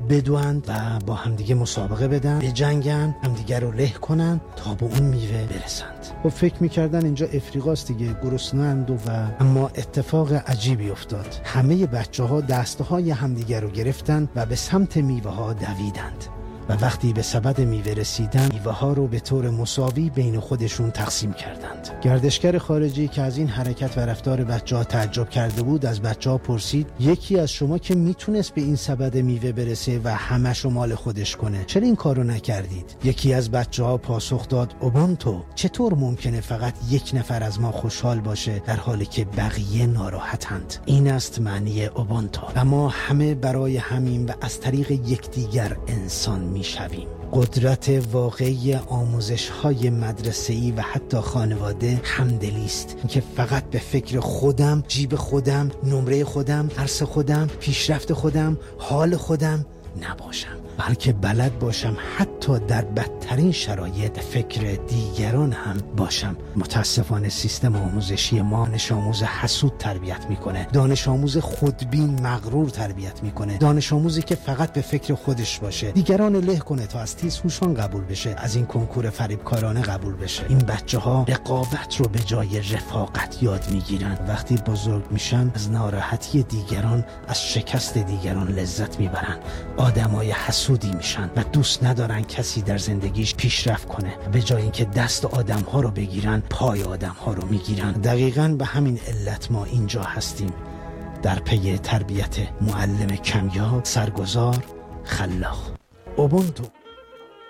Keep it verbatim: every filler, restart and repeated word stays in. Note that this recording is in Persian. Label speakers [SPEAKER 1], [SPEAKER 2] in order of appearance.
[SPEAKER 1] بدوند و با همدیگه مسابقه بدن، بجنگن، همدیگه رو له کنن تا به اون میوه برسند. و فکر میکردن اینجا افریقاست دیگه، گرسنه‌اند و, و اما اتفاق عجیبی افتاد. همه بچه‌ها دستهای همدیگه رو گرفتن و به سمت میوه ها دویدند و وقتی به سبد میوه رسیدن، میوه ها رو به طور مساوی بین خودشون تقسیم کردند. گردشگر خارجی که از این حرکت و رفتار بچه‌ها تعجب کرده بود از بچه‌ها پرسید: یکی از شما که میتونست به این سبد میوه برسه و همش رو مال خودش کنه، چرا این کارو نکردید؟ یکی از بچه‌ها پاسخ داد: اوبونتو، چطور ممکنه فقط یک نفر از ما خوشحال باشه در حالی که بقیه ناراحتند؟ این است معنی اوبونتو. و ما همه برای همین و از طریق یکدیگر انسان میشویم. قدرت واقعی آموزش‌های مدرسه‌ای و حتی خانواده همدلی است که فقط به فکر خودم، جیب خودم، نمره خودم، درس خودم، پیشرفت خودم، حال خودم نباشم، بلکه بلد باشم حتی در بدترین شرایط فکر دیگران هم باشم. متاسفانه سیستم آموزشی ما دانش آموز حسود تربیت میکنه، دانش آموز خودبین مغرور تربیت میکنه، دانش آموزی که فقط به فکر خودش باشه، دیگران له کنه تا از تیز هوشان قبول بشه، از این کنکور فریبکارانه قبول بشه. این بچه ها رقابت رو به جای رفاقت یاد میگیرن. وقتی بزرگ میشن از ناراحتی دیگران، از شکست دیگران لذت میبرن. آدمای حسودی میشن و دوست ندارن کسی در زندگیش پیشرفت کنه. به جای اینکه دست آدم‌ها رو بگیرن، پای آدم‌ها رو میگیرن. دقیقاً به همین علت ما اینجا هستیم، در پی تربیت معلم کمیاب، سرگزار، خلاق. اوبونتو.